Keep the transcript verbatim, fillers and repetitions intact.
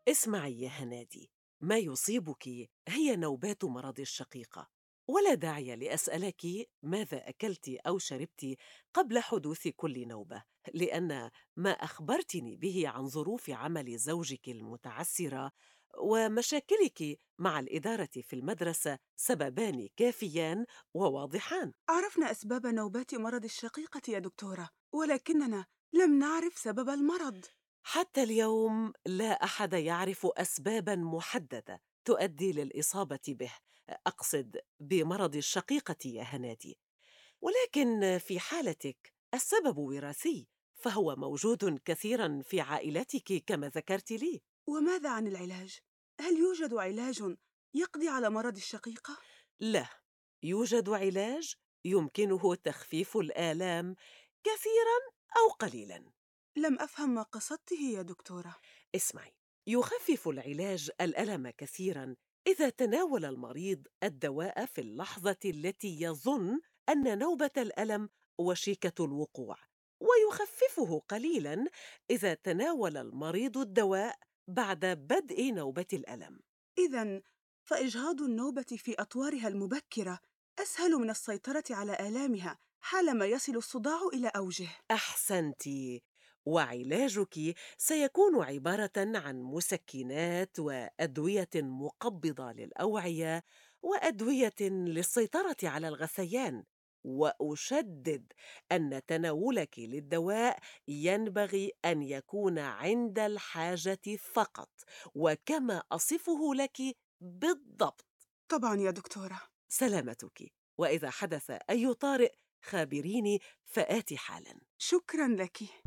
اسمعي يا هنادي، ما يصيبك هي نوبات مرض الشقيقة، ولا داعي لأسألك ماذا أكلت أو شربت قبل حدوث كل نوبة، لأن ما أخبرتني به عن ظروف عمل زوجك المتعسرة ومشاكلك مع الإدارة في المدرسة سببان كافيان وواضحان. عرفنا أسباب نوبات مرض الشقيقة يا دكتورة، ولكننا لم نعرف سبب المرض. حتى اليوم لا أحد يعرف أسبابا محددة تؤدي للإصابة به، أقصد بمرض الشقيقة يا هنادي، ولكن في حالتك السبب وراثي، فهو موجود كثيرا في عائلتك كما ذكرت لي. وماذا عن العلاج؟ هل يوجد علاج يقضي على مرض الشقيقة؟ لا يوجد علاج يمكنه تخفيف الآلام كثيرا أو قليلا. لم أفهم ما قصدته يا دكتورة. اسمعي، يخفف العلاج الألم كثيرا إذا تناول المريض الدواء في اللحظة التي يظن أن نوبة الألم وشيكة الوقوع، ويخففه قليلا إذا تناول المريض الدواء بعد بدء نوبة الألم. إذن فإجهاض النوبة في أطوارها المبكرة أسهل من السيطرة على آلامها حالما يصل الصداع إلى أوجه. أحسنتِ، وعلاجِك سيكون عبارة عن مسكنات وأدوية مقبضة للأوعية وأدوية للسيطرة على الغثيان، وأشدد أن تناولك للدواء ينبغي أن يكون عند الحاجة فقط، وكما أصفه لك بالضبط. طبعا يا دكتورة. سلامتك، وإذا حدث أي طارئ خابريني فآتي حالا. شكرا لك.